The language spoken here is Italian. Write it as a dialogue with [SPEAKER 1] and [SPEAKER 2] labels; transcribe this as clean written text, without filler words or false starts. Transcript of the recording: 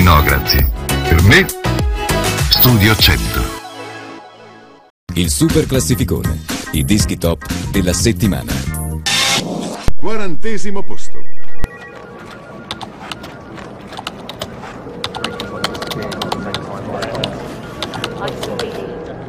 [SPEAKER 1] No, grazie. Per me, Studio 100.
[SPEAKER 2] Il super classificone, i dischi top della settimana.
[SPEAKER 3] 40° posto.